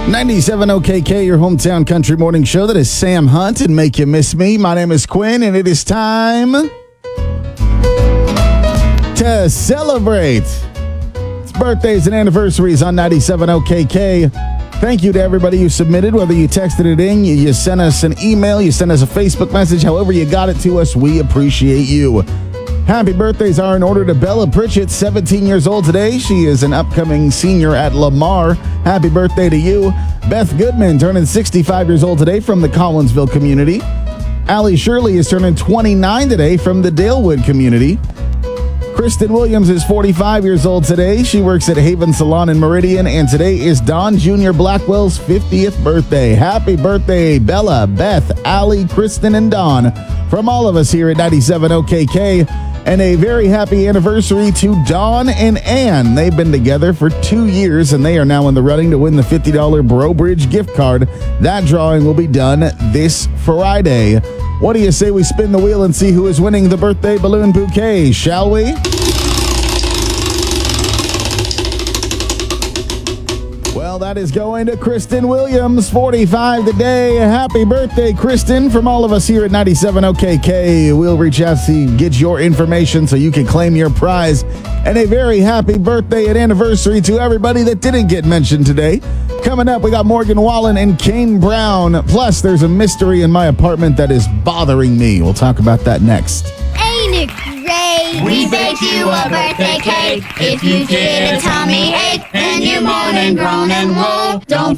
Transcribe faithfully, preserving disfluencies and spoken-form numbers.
ninety-seven O K K, your hometown country morning show. That is Sam Hunt and Make You Miss Me. My name is Quinn, and it is time to celebrate. It's birthdays and anniversaries on ninety-seven O K K. Thank you to everybody who submitted, whether you texted it in, you, you sent us an email, you sent us a Facebook message, however you got it to us, we appreciate you. Happy birthdays are in order to Bella Pritchett, seventeen years old today. She is an upcoming senior at Lamar. Happy birthday to you. Beth Goodman turning sixty-five years old today from the Collinsville community. Allie Shirley is turning twenty-nine today from the Dalewood community. Kristen Williams is forty-five years old today. She works at Haven Salon in Meridian, and today is Don Junior Blackwell's fiftieth birthday. Happy birthday, Bella, Beth, Allie, Kristen, and Don, from all of us here at ninety-seven O K K. And a very happy anniversary to Dawn and Ann. They've been together for two years, and they are now in the running to win the fifty dollars Brobridge gift card. That drawing will be done this Friday. What do you say we spin the wheel and see who is winning the birthday balloon bouquet, shall we? Well, that is going to Kristen Williams, forty-five today. Happy birthday, Kristen, from all of us here at ninety-seven O K K. We'll reach out to get your information so you can claim your prize. And a very happy birthday and anniversary to everybody that didn't get mentioned today. Coming up, we got Morgan Wallen and Kane Brown. Plus, there's a mystery in my apartment that is bothering me. We'll talk about that next. Ain't it great? We baked you a birthday cake. If you get a tummy ache and you're moaning, groaning, woe, don't